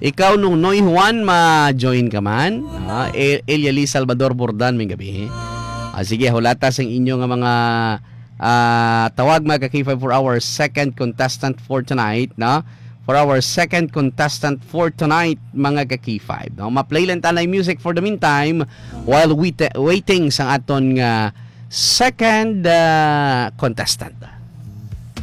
Ikaw nung Noy Juan ma-join ka man. Elia Lee Salvador Bordan may gabi. Sige, hulata sa inyo nga mga tawag mga ka-K5 for our second contestant for tonight, no? For our second contestant for tonight, mga ka-K5. No? Ma-play lang tanay music for the meantime while waiting sa aton second contestant.